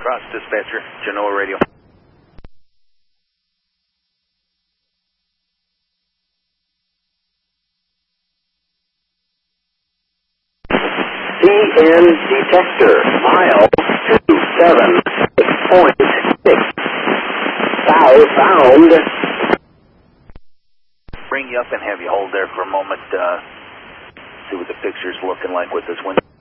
Cross dispatcher, Genoa radio. CN detector, mile 276.6. Southbound. Bring you up and have you hold there for a moment. See what the picture's looking like with this window.